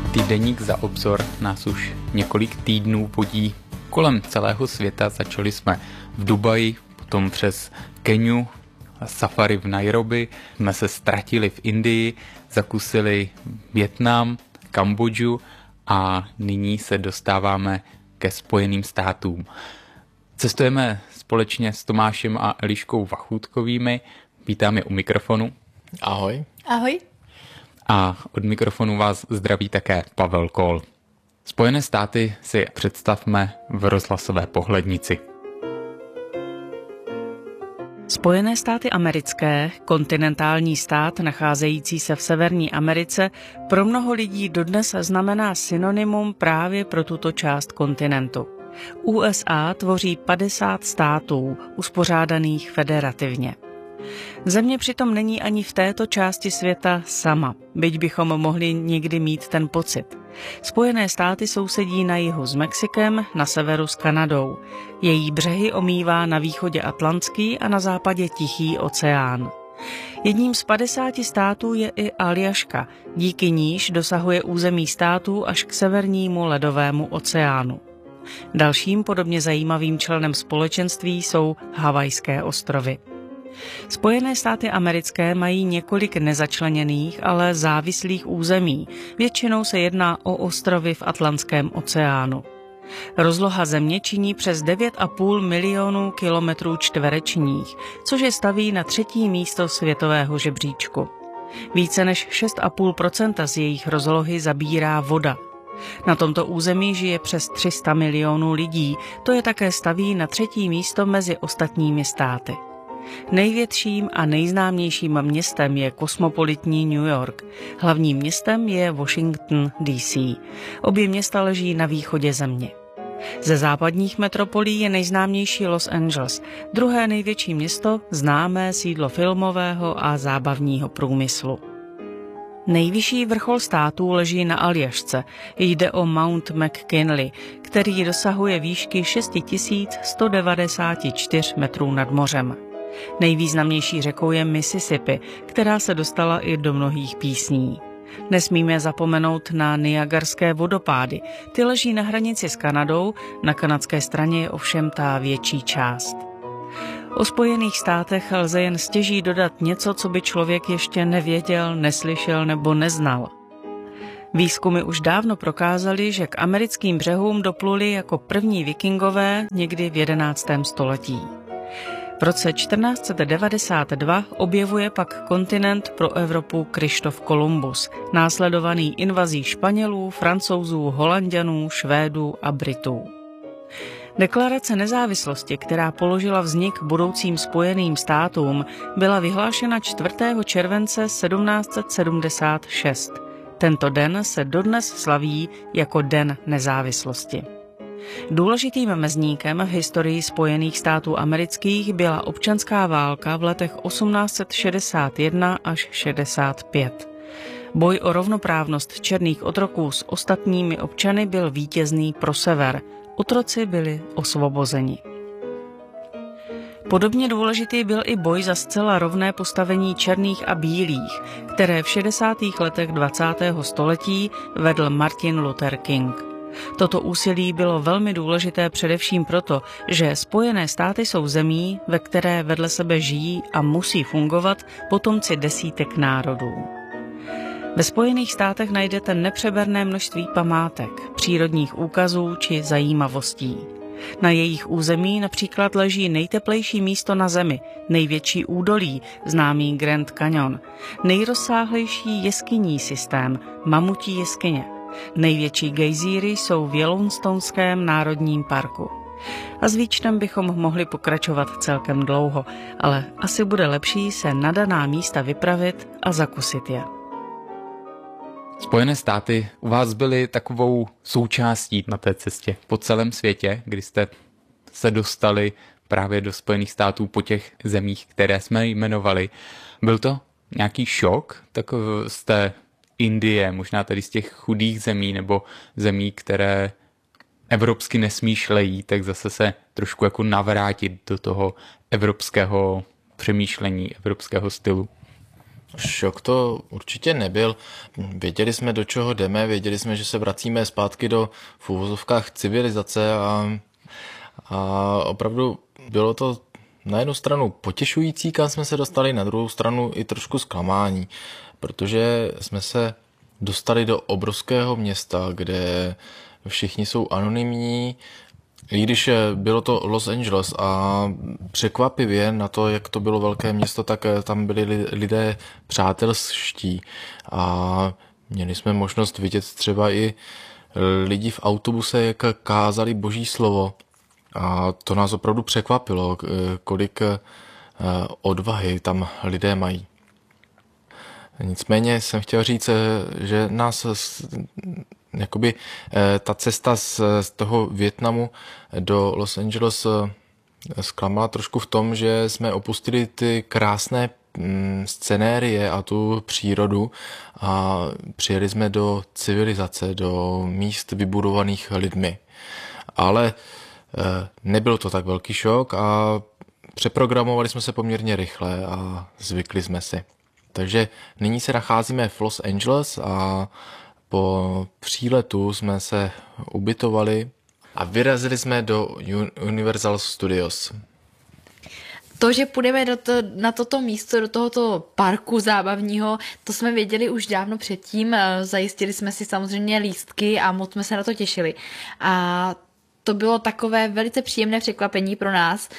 Týdeník Za obzor nás už několik týdnů vodí kolem celého světa. Začali jsme v Dubaji, potom přes Keniu, safari v Nairobi, jsme se ztratili v Indii, zakusili Vietnam, Kambodžu a nyní se dostáváme ke Spojeným státům. Cestujeme společně s Tomášem a Eliškou Vachůtkovými. Vítám je u mikrofonu. Ahoj. Ahoj. A od mikrofonu vás zdraví také Pavel Kol. Spojené státy si představme v rozhlasové pohlednici. Spojené státy americké, kontinentální stát nacházející se v Severní Americe, pro mnoho lidí dodnes znamená synonymum právě pro tuto část kontinentu. USA tvoří 50 států, uspořádaných federativně. Země přitom není ani v této části světa sama, byť bychom mohli někdy mít ten pocit. Spojené státy sousedí na jihu s Mexikem, na severu s Kanadou. Její břehy omývá na východě Atlantský a na západě Tichý oceán. Jedním z 50 států je i Aljaška, díky níž dosahuje území států až k severnímu ledovému oceánu. Dalším podobně zajímavým členem společenství jsou Havajské ostrovy. Spojené státy americké mají několik nezačleněných, ale závislých území. Většinou se jedná o ostrovy v Atlantském oceánu. Rozloha země činí přes 9,5 milionů kilometrů čtverečních, což je staví na 3. místo světového žebříčku. Více než 6,5% z jejich rozlohy zabírá voda. Na tomto území žije přes 300 milionů lidí, to je také staví na 3. místo mezi ostatními státy. Největším a nejznámějším městem je kosmopolitní New York. Hlavním městem je Washington DC. Obě města leží na východě země. Ze západních metropolí je nejznámější Los Angeles, druhé největší město, známé sídlo filmového a zábavního průmyslu. Nejvyšší vrchol států leží na Aljašce. Jde o Mount McKinley, který dosahuje výšky 6194 metrů nad mořem. Nejvýznamnější řekou je Mississippi, která se dostala i do mnohých písní. Nesmíme zapomenout na Niagarské vodopády. Ty leží na hranici s Kanadou, na kanadské straně je ovšem ta větší část. O Spojených státech lze jen stěží dodat něco, co by člověk ještě nevěděl, neslyšel nebo neznal. Výzkumy už dávno prokázaly, že k americkým břehům dopluli jako první vikingové někdy v 11. století. V roce 1492 objevuje pak kontinent pro Evropu Kryštof Kolumbus, následovaný invazí Španělů, Francouzů, Holanďanů, Švédů a Britů. Deklarace nezávislosti, která položila vznik budoucím Spojeným státům, byla vyhlášena 4. července 1776. Tento den se dodnes slaví jako Den nezávislosti. Důležitým mezníkem v historii Spojených států amerických byla občanská válka v letech 1861 až 65. Boj o rovnoprávnost černých otroků s ostatními občany byl vítězný pro sever. Otroci byli osvobozeni. Podobně důležitý byl i boj za zcela rovné postavení černých a bílých, které v 60. letech 20. století vedl Martin Luther King. Toto úsilí bylo velmi důležité především proto, že Spojené státy jsou zemí, ve které vedle sebe žijí a musí fungovat potomci desítek národů. Ve Spojených státech najdete nepřeberné množství památek, přírodních úkazů či zajímavostí. Na jejich území například leží nejteplejší místo na zemi, největší údolí, známý Grand Canyon, nejrozsáhlejší jeskyní systém, mamutí jeskyně. Největší gejzíry jsou v Yellowstoneském národním parku. A s výčtem bychom mohli pokračovat celkem dlouho, ale asi bude lepší se na daná místa vypravit a zakusit je. Spojené státy u vás byly takovou součástí na té cestě po celém světě, kdy jste se dostali právě do Spojených států po těch zemích, které jsme jmenovali. Byl to nějaký šok, tak z té Indie, možná tady z těch chudých zemí nebo zemí, které evropsky nesmýšlejí, tak zase se trošku jako navrátit do toho evropského přemýšlení, evropského stylu? Šok to určitě nebyl. Věděli jsme, do čeho jdeme, věděli jsme, že se vracíme zpátky do v uvozovkách civilizace a opravdu bylo to na jednu stranu potěšující, kam jsme se dostali, na druhou stranu i trošku zklamání, protože jsme se dostali do obrovského města, kde všichni jsou anonymní, i když bylo to Los Angeles a překvapivě na to, jak to bylo velké město, tak tam byli lidé přátelští a měli jsme možnost vidět třeba i lidi v autobuse, jak kázali Boží slovo a to nás opravdu překvapilo, kolik odvahy tam lidé mají. Nicméně jsem chtěl říct, že nás jakoby ta cesta z toho Vietnamu do Los Angeles zklamala trošku v tom, že jsme opustili ty krásné scenérie a tu přírodu a přijeli jsme do civilizace, do míst vybudovaných lidmi. Ale nebyl to tak velký šok a přeprogramovali jsme se poměrně rychle a zvykli jsme si. Takže nyní se nacházíme v Los Angeles a po příletu jsme se ubytovali a vyrazili jsme do Universal Studios. To, že půjdeme na toto místo, do tohoto parku zábavního, to jsme věděli už dávno předtím. Zajistili jsme si samozřejmě lístky a moc jsme se na to těšili. A to bylo takové velice příjemné překvapení pro nás.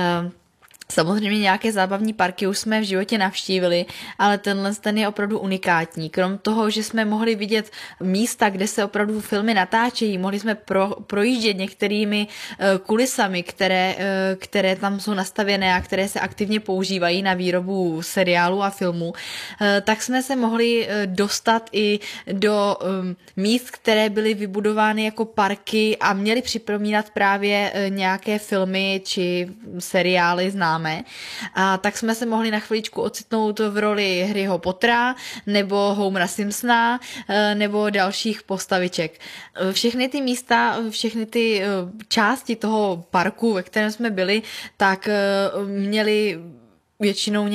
Samozřejmě nějaké zábavní parky už jsme v životě navštívili, ale ten je opravdu unikátní. Krom toho, že jsme mohli vidět místa, kde se opravdu filmy natáčejí, mohli jsme projíždět některými kulisami, které tam jsou nastavěné a které se aktivně používají na výrobu seriálu a filmů, tak jsme se mohli dostat i do míst, které byly vybudovány jako parky a měly připomínat právě nějaké filmy či seriály známé. A tak jsme se mohli na chviličku ocitnout v roli Harryho Pottera nebo Homera Simpsona nebo dalších postaviček. Všechny ty místa, všechny ty části toho parku, ve kterém jsme byli, tak měli většinou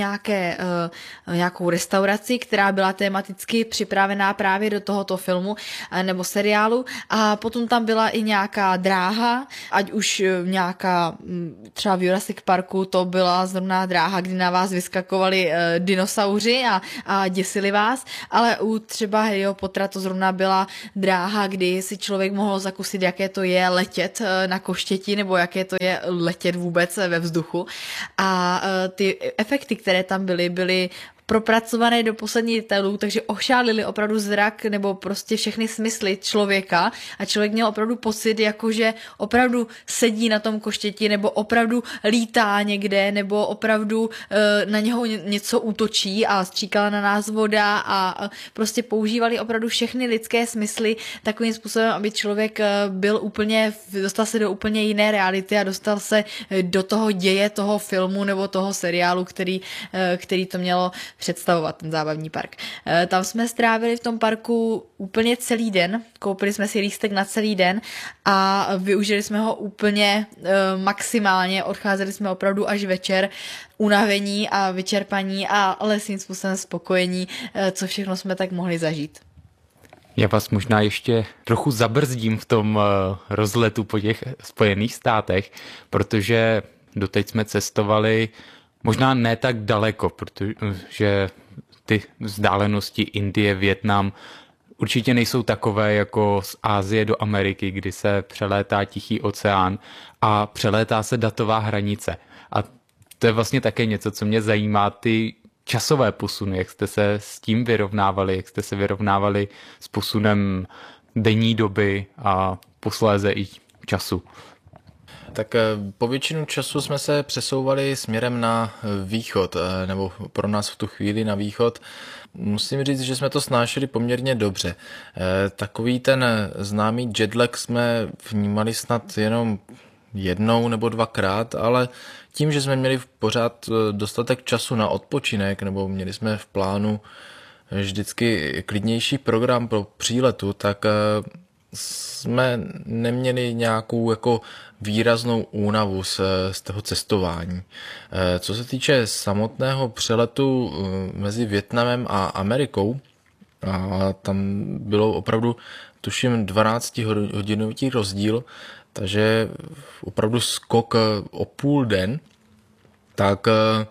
nějakou restauraci, která byla tematicky připravená právě do tohoto filmu nebo seriálu a potom tam byla i nějaká dráha, ať už nějaká, třeba v Jurassic Parku to byla zrovna dráha, kdy na vás vyskakovali dinosauři a děsili vás, ale u třeba Harryho Pottera to zrovna byla dráha, kdy si člověk mohl zakusit, jaké to je letět na koštěti nebo jaké to je letět vůbec ve vzduchu a ty efekty, které tam byly propracované do posledních detailů, takže ošálili opravdu zrak nebo prostě všechny smysly člověka a člověk měl opravdu pocit, jakože opravdu sedí na tom koštěti nebo opravdu lítá někde nebo opravdu na něho něco útočí a stříkala na nás voda a prostě používali opravdu všechny lidské smysly takovým způsobem, aby člověk dostal se do úplně jiné reality a dostal se do toho děje toho filmu nebo toho seriálu, který to mělo představovat, ten zábavní park. Tam jsme strávili v tom parku úplně celý den, koupili jsme si lístek na celý den a využili jsme ho úplně maximálně, odcházeli jsme opravdu až večer, unavení a vyčerpaní a ale svým způsobem spokojení, co všechno jsme tak mohli zažít. Já vás možná ještě trochu zabrzdím v tom rozletu po těch Spojených státech, protože doteď jsme cestovali možná ne tak daleko, protože ty vzdálenosti Indie, Vietnam určitě nejsou takové jako z Asie do Ameriky, kdy se přelétá Tichý oceán a přelétá se datová hranice. A to je vlastně také něco, co mě zajímá, ty časové posuny, jak jste se s tím vyrovnávali, jak jste se vyrovnávali s posunem denní doby a posléze i času. Tak po většinu času jsme se přesouvali směrem na východ, nebo pro nás v tu chvíli na východ. Musím říct, že jsme to snášeli poměrně dobře. Takový ten známý jetlag jsme vnímali snad jenom jednou nebo dvakrát, ale tím, že jsme měli pořád dostatek času na odpočinek, nebo měli jsme v plánu vždycky klidnější program pro příletu, tak jsme neměli nějakou jako výraznou únavu z toho cestování. Co se týče samotného přeletu mezi Vietnamem a Amerikou, a tam bylo opravdu, tuším, 12-hodinový rozdíl, takže opravdu skok o půl den, tak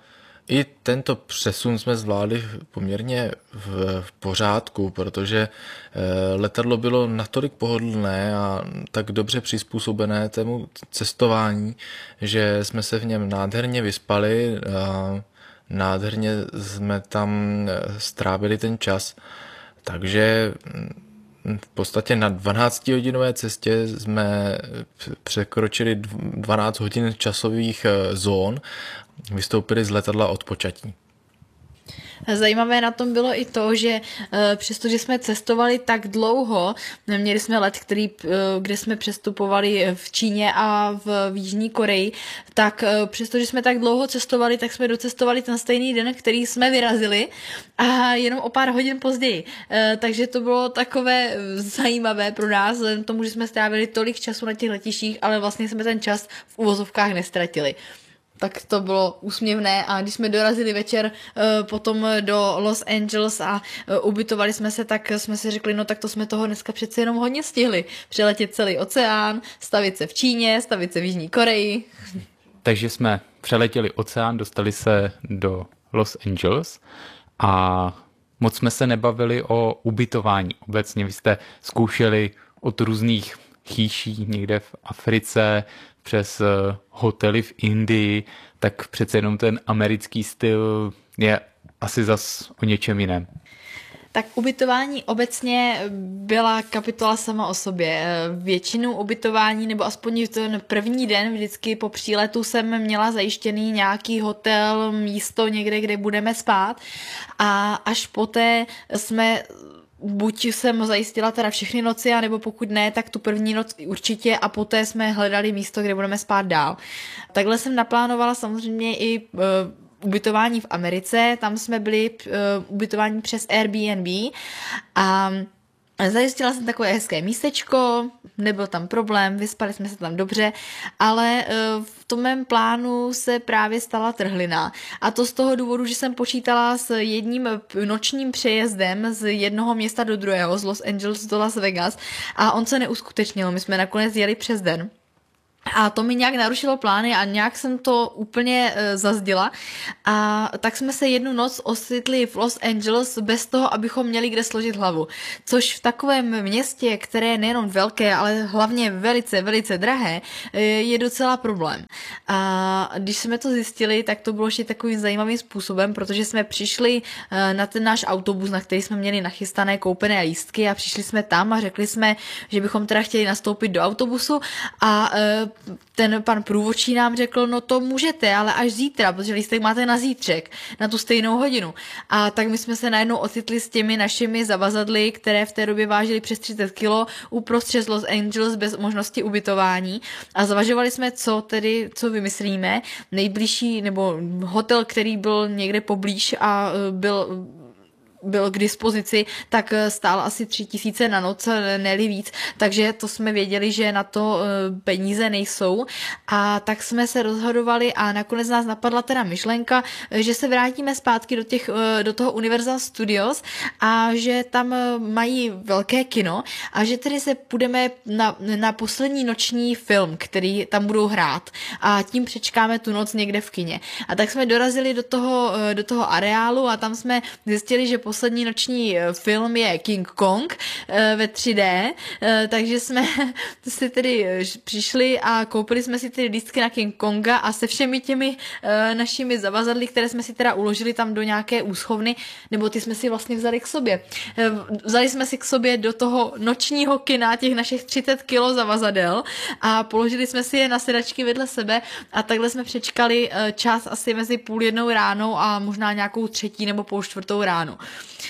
i tento přesun jsme zvládli poměrně v pořádku, protože letadlo bylo natolik pohodlné a tak dobře přizpůsobené tému cestování, že jsme se v něm nádherně vyspali a nádherně jsme tam strávili ten čas. Takže v podstatě na 12-hodinové cestě jsme překročili 12 hodin časových zón, vystoupili z letadla odpočatí. Zajímavé na tom bylo i to, že přestože jsme cestovali tak dlouho, měli jsme let, kde jsme přestupovali v Číně a v Jižní Koreji, tak přestože jsme tak dlouho cestovali, tak jsme docestovali ten stejný den, který jsme vyrazili a jenom o pár hodin později. Takže to bylo takové zajímavé pro nás, vzhledem tomu, že jsme strávili tolik času na těch letištích, ale vlastně jsme ten čas v uvozovkách nestratili. Tak to bylo úsměvné a když jsme dorazili večer potom do Los Angeles a ubytovali jsme se, tak jsme si řekli, no tak to jsme toho dneska přece jenom hodně stihli. Přeletět celý oceán, stavit se v Číně, stavit se v Jižní Koreji. Takže jsme přeletěli oceán, dostali se do Los Angeles a moc jsme se nebavili o ubytování. Obecně vy jste zkoušeli od různých chýší někde v Africe, přes hotely v Indii, tak přece jenom ten americký styl je asi zas o něčem jiném. Tak ubytování obecně byla kapitola sama o sobě. Většinu ubytování, nebo aspoň ten první den, vždycky po příletu jsem měla zajištěný nějaký hotel, místo někde, kde budeme spát a až poté jsme buď jsem zajistila teda všechny noci, anebo pokud ne, tak tu první noc určitě a poté jsme hledali místo, kde budeme spát dál. Takhle jsem naplánovala samozřejmě i ubytování v Americe, tam jsme byli ubytování přes Airbnb a zajistila jsem takové hezké místečko, nebyl tam problém, vyspali jsme se tam dobře, ale v tom mém plánu se právě stala trhlina. A to z toho důvodu, že jsem počítala s jedním nočním přejezdem z jednoho města do druhého, z Los Angeles do Las Vegas a on se neuskutečnil, my jsme nakonec jeli přes den. A to mi nějak narušilo plány a nějak jsem to úplně zazdila a tak jsme se jednu noc ocitli v Los Angeles bez toho, abychom měli kde složit hlavu. Což v takovém městě, které je nejenom velké, ale hlavně velice, velice drahé, je docela problém. A když jsme to zjistili, tak to bylo ještě takovým zajímavým způsobem, protože jsme přišli na ten náš autobus, na který jsme měli nachystané koupené lístky a přišli jsme tam a řekli jsme, že bychom teda chtěli nastoupit do autobusu a ten pan průvodčí nám řekl, no to můžete, ale až zítra, protože lístek máte na zítřek, na tu stejnou hodinu. A tak my jsme se najednou ocitli s těmi našimi zavazadly, které v té době vážily přes 30 kilo, uprostřed Los Angeles bez možnosti ubytování a zvažovali jsme, co vymyslíme. Nejbližší, nebo hotel, který byl někde poblíž a byl k dispozici, tak stál asi 3 000 na noc, ne-li víc, takže to jsme věděli, že na to peníze nejsou a tak jsme se rozhodovali a nakonec nás napadla teda myšlenka, že se vrátíme zpátky do toho Universal Studios a že tam mají velké kino a že tedy se půjdeme na poslední noční film, který tam budou hrát a tím přečkáme tu noc někde v kině. A tak jsme dorazili do toho areálu a tam jsme zjistili, že poslední noční film je King Kong ve 3D, takže jsme si tedy přišli a koupili jsme si ty lístky na King Konga a se všemi těmi našimi zavazadly, které jsme si teda uložili tam do nějaké úschovny, nebo ty jsme si vlastně vzali k sobě. Vzali jsme si k sobě do toho nočního kina těch našich 30 kilo zavazadel a položili jsme si je na sedačky vedle sebe a takhle jsme přečkali čas asi mezi 12:30 ráno a možná nějakou 3 nebo 3:30 ráno.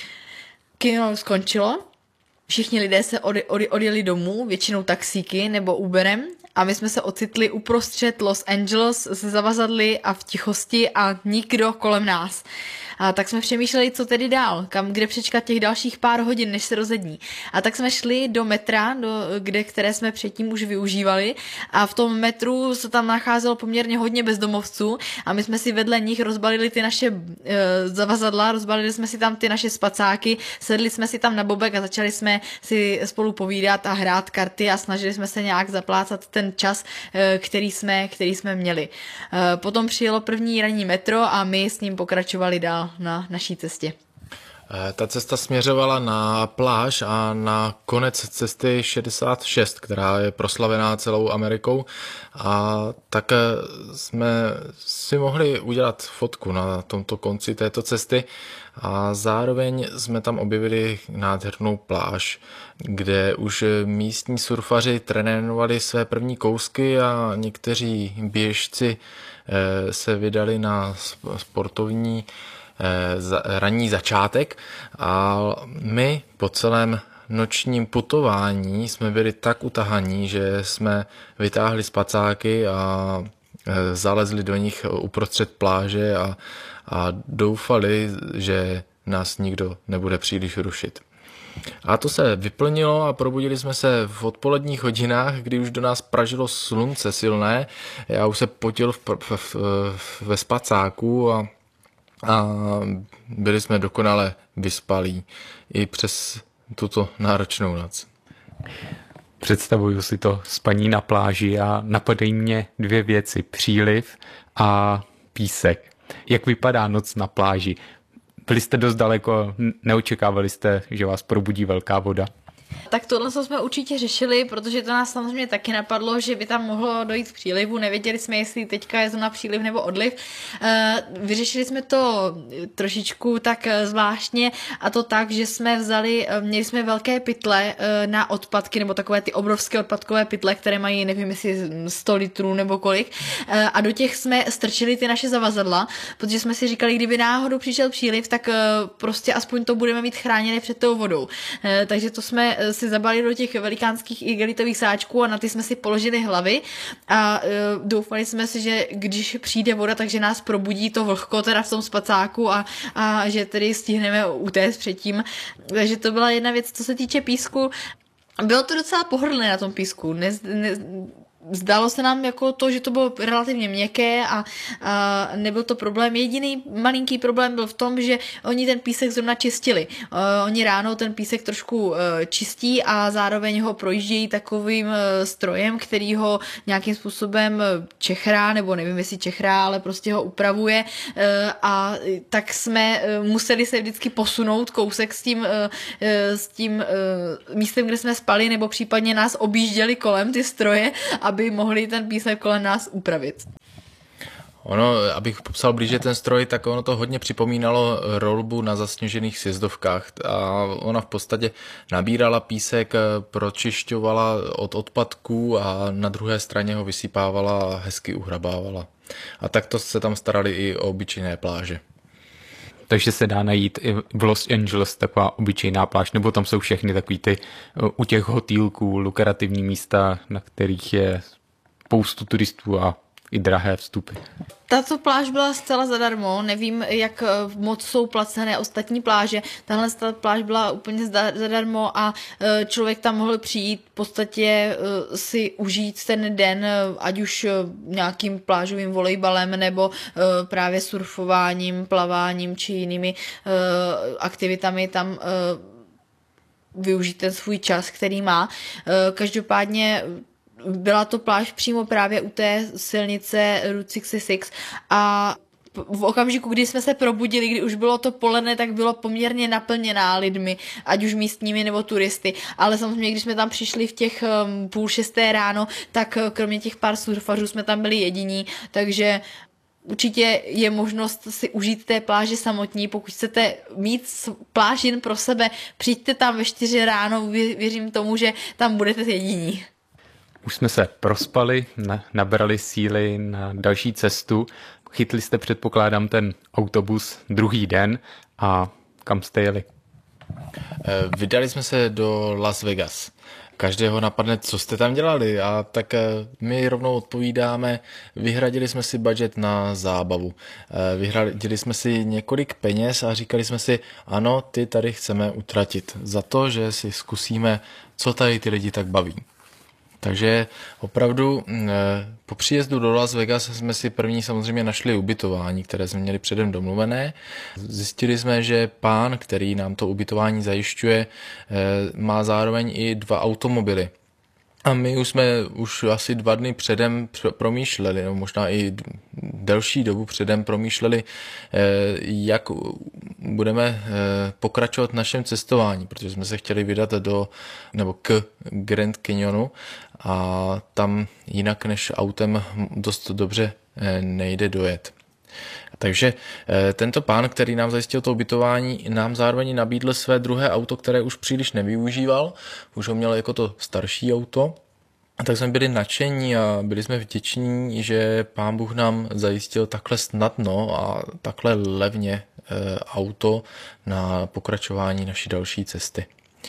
Kino skončilo, všichni lidé se odjeli domů, většinou taxíky nebo Uberem a my jsme se ocitli uprostřed Los Angeles se zavazadly a v tichosti a nikdo kolem nás. A tak jsme přemýšleli, co tedy dál, kde přečkat těch dalších pár hodin, než se rozední. A tak jsme šli do metra, které jsme předtím už využívali, a v tom metru se tam nacházelo poměrně hodně bezdomovců a my jsme si vedle nich rozbalili ty naše zavazadla, rozbalili jsme si tam ty naše spacáky, sedli jsme si tam na bobek a začali jsme si spolu povídat a hrát karty a snažili jsme se nějak zaplácat ten čas, který jsme měli. Potom přijelo první ranní metro a my s ním pokračovali dál na naší cestě. Ta cesta směřovala na pláž a na konec cesty 66, která je proslavená celou Amerikou, a tak jsme si mohli udělat fotku na tomto konci této cesty a zároveň jsme tam objevili nádhernou pláž, kde už místní surfaři trénovali své první kousky a někteří běžci se vydali na sportovní ranní začátek a my po celém nočním putování jsme byli tak utahaní, že jsme vytáhli spacáky a zalezli do nich uprostřed pláže a doufali, že nás nikdo nebude příliš rušit. A to se vyplnilo a probudili jsme se v odpoledních hodinách, kdy už do nás pražilo slunce silné. Já už se potil ve spacáku a byli jsme dokonale vyspalí i přes tuto náročnou noc. Představuju si to spaní na pláži a napadají mě dvě věci, příliv a písek. Jak vypadá noc na pláži? Byli jste dost daleko, neočekávali jste, že vás probudí velká voda? Tak tohle jsme určitě řešili, protože to nás samozřejmě taky napadlo, že by tam mohlo dojít k přílivu. Nevěděli jsme, jestli teďka je zrovna příliv nebo odliv. Vyřešili jsme to trošičku tak zvláštně, a to tak, že jsme měli jsme velké pytle na odpadky, nebo takové ty obrovské odpadkové pytle, které mají, nevím, jestli 100 litrů nebo kolik, a do těch jsme strčili ty naše zavazadla, protože jsme si říkali, kdyby náhodou přišel příliv, tak prostě aspoň to budeme mít chráněné před tou vodou. Takže to jsme si zabalili do těch velikánských igelitových sáčků a na ty jsme si položili hlavy a doufali jsme si, že když přijde voda, takže nás probudí to vlhko teda v tom spacáku a že tedy stihneme utéct předtím. Takže to byla jedna věc, co se týče písku. Bylo to docela pohodlné na tom písku. Zdálo se nám jako to, že to bylo relativně měkké a nebyl to problém. Jediný malinký problém byl v tom, že oni ten písek zrovna čistili. Oni ráno ten písek trošku čistí a zároveň ho projíždějí takovým strojem, který ho nějakým způsobem čechrá, nebo nevím, jestli čechrá, ale prostě ho upravuje, a tak jsme museli se vždycky posunout kousek s tím místem, kde jsme spali, nebo případně nás objížděli kolem ty stroje, aby mohli ten písek kolem nás upravit. Ono, abych popsal blíže ten stroj, tak ono to hodně připomínalo rolbu na zasněžených sjezdovkách a ona v podstatě nabírala písek, pročišťovala od odpadků a na druhé straně ho vysypávala a hezky uhrabávala. A takto se tam starali i o obyčejné pláže. Takže se dá najít i v Los Angeles taková obyčejná pláž, nebo tam jsou všechny takový ty u těch hotýlků, lukrativní místa, na kterých je spoustu turistů a i drahé vstupy. Tato pláž byla zcela zadarmo, nevím, jak moc jsou placené ostatní pláže. Tahle pláž byla úplně zadarmo a člověk tam mohl přijít v podstatě si užít ten den, ať už nějakým plážovým volejbalem nebo právě surfováním, plaváním či jinými aktivitami tam využít ten svůj čas, který má. Každopádně byla to pláž přímo právě u té silnice Route 66 a v okamžiku, kdy jsme se probudili, kdy už bylo to poledne, tak bylo poměrně naplněná lidmi, ať už místními nebo turisty, ale samozřejmě, když jsme tam přišli v těch 5:30 ráno, tak kromě těch pár surfařů jsme tam byli jediní, takže určitě je možnost si užít té pláže samotní. Pokud chcete mít pláž jen pro sebe, přijďte tam ve 4 ráno, věřím tomu, že tam budete jediní. Už jsme se prospali, nabrali síly na další cestu. Chytli jste, předpokládám, ten autobus druhý den a kam jste jeli? Vydali jsme se do Las Vegas. každého napadne, co jste tam dělali, a tak my rovnou odpovídáme, vyhradili jsme si budget na zábavu, vyhradili jsme si několik peněz a říkali jsme si, ano, ty tady chceme utratit za to, že si zkusíme, co tady ty lidi tak baví. Takže opravdu po příjezdu do Las Vegas jsme si první samozřejmě našli ubytování, které jsme měli předem domluvené. Zjistili jsme, že pán, který nám to ubytování zajišťuje, má zároveň i 2 automobily. A my už jsme asi 2 dny předem promýšleli, nebo možná i delší dobu předem promýšleli, jak budeme pokračovat v našem cestování, protože jsme se chtěli vydat k Grand Canyonu a tam jinak než autem dost dobře nejde dojet. Takže tento pán, který nám zajistil to ubytování, nám zároveň nabídl své druhé auto, které už příliš nevyužíval, už ho měl jako to starší auto. A tak jsme byli nadšení a byli jsme vděční, že Pán Bůh nám zajistil takhle snadno a takhle levně auto na pokračování naší další cesty.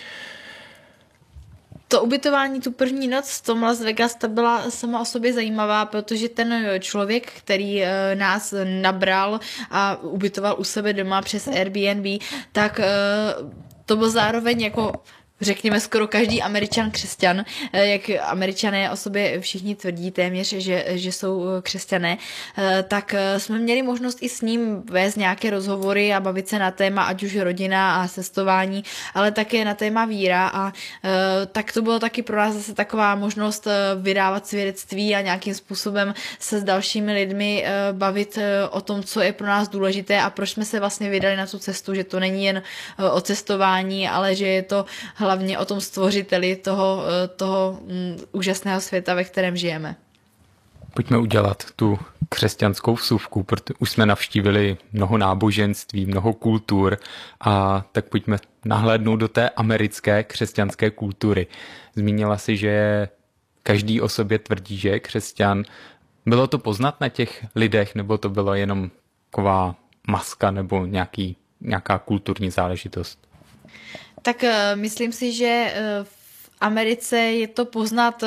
To ubytování tu první noc v tom Las Vegas, ta byla sama o sobě zajímavá, protože ten člověk, který nás nabral a ubytoval u sebe doma přes Airbnb, tak to byl zároveň jako řekněme skoro každý Američan křesťan, jak Američané o sobě všichni tvrdí téměř, že jsou křesťané, tak jsme měli možnost i s ním vést nějaké rozhovory a bavit se na téma, ať už rodina a cestování, ale také na téma víra, a tak to bylo taky pro nás zase taková možnost vydávat svědectví a nějakým způsobem se s dalšími lidmi bavit o tom, co je pro nás důležité a proč jsme se vlastně vydali na tu cestu, že to není jen o cestování, ale že je to hlavně o tom stvořiteli toho úžasného světa, ve kterém žijeme. Pojďme udělat tu křesťanskou vsuvku, protože už jsme navštívili mnoho náboženství, mnoho kultur, a tak pojďme nahlédnout do té americké křesťanské kultury. Zmínila si, že každý o sobě tvrdí, že je křesťan. Bylo to poznat na těch lidech, nebo to bylo jenom taková maska nebo nějaká kulturní záležitost? Tak myslím si, že v Americe je to poznat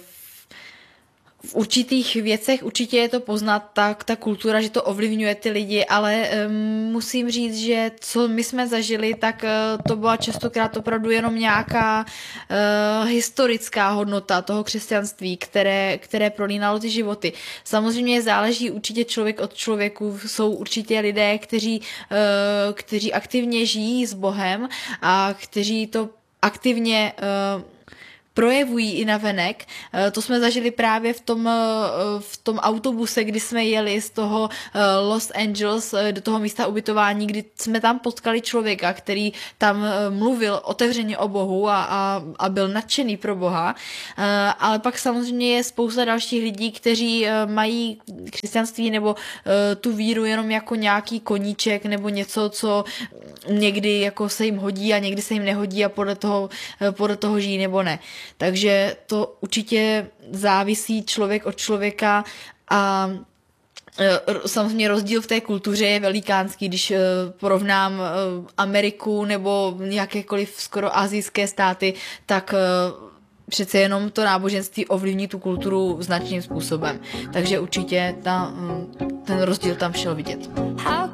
v určitých věcech, určitě je to poznat ta kultura, že to ovlivňuje ty lidi, ale musím říct, že co my jsme zažili, tak to byla častokrát opravdu jenom nějaká historická hodnota toho křesťanství, které prolínalo ty životy. Samozřejmě záleží určitě člověk od člověku, jsou určitě lidé, kteří aktivně žijí s Bohem a kteří to aktivně projevují i navenek. To jsme zažili právě v tom autobuse, kdy jsme jeli z toho Los Angeles do toho místa ubytování, kdy jsme tam potkali člověka, který tam mluvil otevřeně o Bohu a byl nadšený pro Boha. Ale pak samozřejmě je spousta dalších lidí, kteří mají křesťanství nebo tu víru jenom jako nějaký koníček nebo něco, co někdy jako se jim hodí a někdy se jim nehodí a podle toho žijí nebo ne. Takže to určitě závisí člověk od člověka a samozřejmě rozdíl v té kultuře je velikánský, když porovnám Ameriku nebo jakékoliv skoro asijské státy, tak přece jenom to náboženství ovlivní tu kulturu značným způsobem. Takže určitě ten rozdíl tam šel vidět.